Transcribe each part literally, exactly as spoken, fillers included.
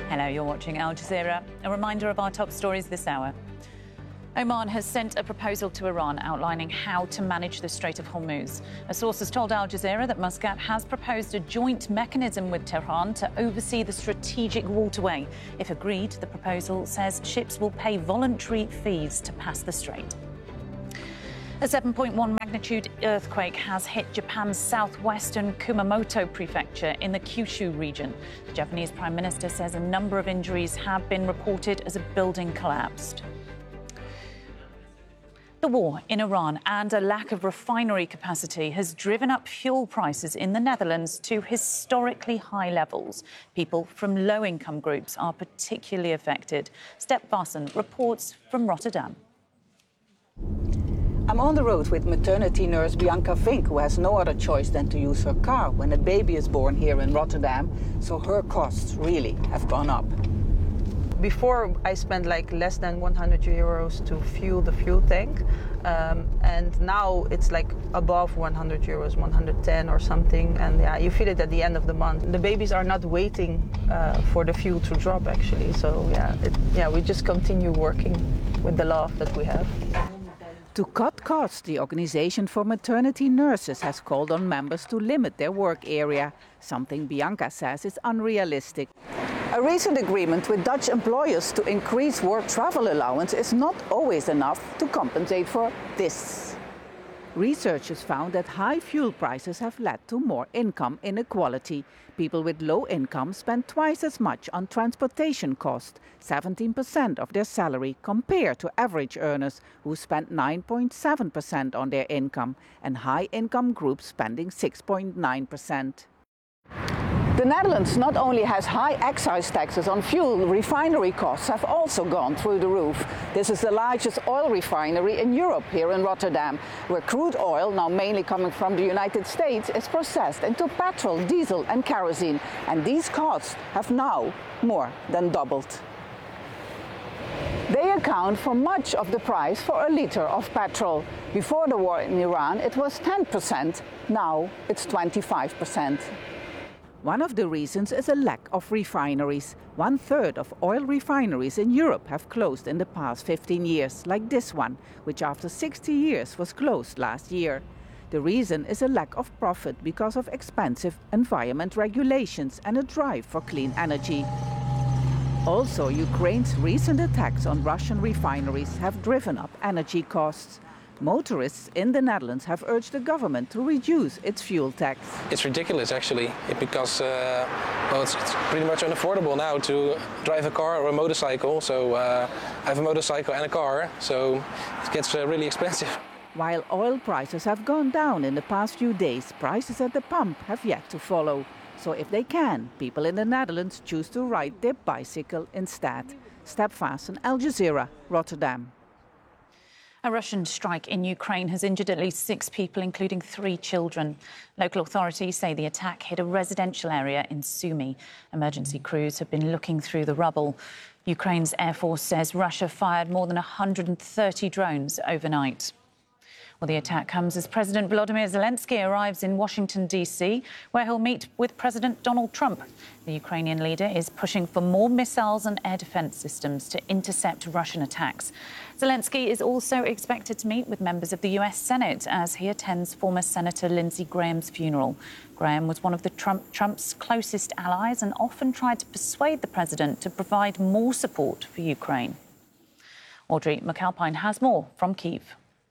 Hello, you're watching Al Jazeera. A reminder of our top stories this hour. Oman has sent a proposal to Iran outlining how to manage the Strait of Hormuz. A source has told Al Jazeera that Muscat has proposed a joint mechanism with Tehran to oversee the strategic waterway. If agreed, the proposal says ships will pay voluntary fees to pass the strait. A seven point one magnitude earthquake has hit Japan's southwestern Kumamoto prefecture in the Kyushu region. The Japanese Prime Minister says a number of injuries have been reported as a building collapsed. The war in Iran and a lack of refinery capacity has driven up fuel prices in the Netherlands to historically high levels. People from low-income groups are particularly affected. Step Vassen reports from Rotterdam. I'm on the road with maternity nurse Bianca Vink, who has no other choice than to use her car when a baby is born here in Rotterdam, so her costs really have gone up. Before, I spent like less than one hundred euros to fuel the fuel tank, um, and now it's like above one hundred euros, one hundred ten or something, and yeah, you feel it at the end of the month. The babies are not waiting uh, for the fuel to drop, actually, so yeah, it, yeah, we just continue working with the love that we have. To cut costs, the Organisation for Maternity Nurses has called on members to limit their work area, something Bianca says is unrealistic. A recent agreement with Dutch employers to increase work travel allowance is not always enough to compensate for this. Researchers found that high fuel prices have led to more income inequality. People with low income spend twice as much on transportation costs, seventeen percent of their salary, compared to average earners who spend nine point seven percent on their income, and high income groups spending six point nine percent. The Netherlands not only has high excise taxes on fuel, refinery costs have also gone through the roof. This is the largest oil refinery in Europe, here in Rotterdam, where crude oil, now mainly coming from the United States, is processed into petrol, diesel and kerosene. And these costs have now more than doubled. They account for much of the price for a litre of petrol. Before the war in Iran, it was ten percent. Now it's twenty-five percent. One of the reasons is a lack of refineries. One third of oil refineries in Europe have closed in the past fifteen years, like this one, which after sixty years was closed last year. The reason is a lack of profit because of expensive environment regulations and a drive for clean energy. Also, Ukraine's recent attacks on Russian refineries have driven up energy costs. Motorists in the Netherlands have urged the government to reduce its fuel tax. It's ridiculous, actually, because uh, well, it's, it's pretty much unaffordable now to drive a car or a motorcycle. So uh, I have a motorcycle and a car, so it gets uh, really expensive. While oil prices have gone down in the past few days, prices at the pump have yet to follow. So if they can, people in the Netherlands choose to ride their bicycle instead. Step Vassen, Al Jazeera, Rotterdam. A Russian strike in Ukraine has injured at least six people, including three children. Local authorities say the attack hit a residential area in Sumy. Emergency crews have been looking through the rubble. Ukraine's Air Force says Russia fired more than one hundred thirty drones overnight. Well, the attack comes as President Volodymyr Zelensky arrives in Washington, D C, where he'll meet with President Donald Trump. The Ukrainian leader is pushing for more missiles and air defense systems to intercept Russian attacks. Zelensky is also expected to meet with members of the U S Senate as he attends former Senator Lindsey Graham's funeral. Graham was one of the Trump, Trump's closest allies and often tried to persuade the president to provide more support for Ukraine. Audrey McAlpine has more from Kyiv.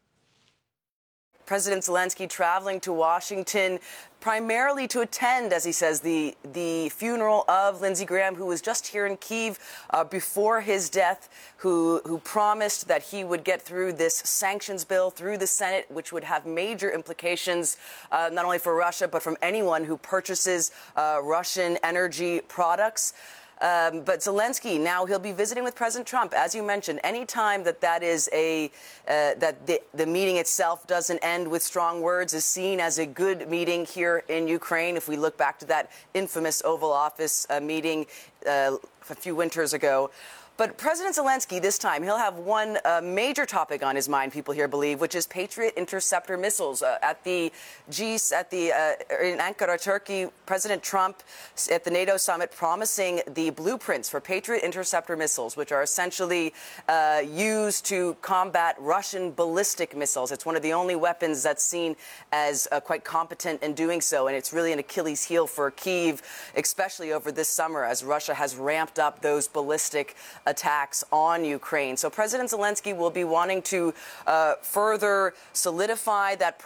President Zelensky traveling to Washington primarily to attend, as he says, the the funeral of Lindsey Graham, who was just here in Kyiv uh, before his death, who who promised that he would get through this sanctions bill through the Senate, which would have major implications uh, not only for Russia, but from anyone who purchases uh, Russian energy products. Um, but Zelensky, now he'll be visiting with President Trump. As you mentioned, any time that that is a uh, that the, the meeting itself doesn't end with strong words is seen as a good meeting here in Ukraine. If we look back to that infamous Oval Office uh, meeting uh, a few winters ago. But President Zelensky, this time, he'll have one uh, major topic on his mind, people here believe, which is Patriot interceptor missiles. Uh, at the G at the uh, in Ankara, Turkey, President Trump at the NATO summit promising the blueprints for Patriot interceptor missiles, which are essentially uh, used to combat Russian ballistic missiles. It's one of the only weapons that's seen as uh, quite competent in doing so, and it's really an Achilles heel for Kyiv, especially over this summer as Russia has ramped up those ballistic attacks on Ukraine. So President Zelensky will be wanting to uh, further solidify that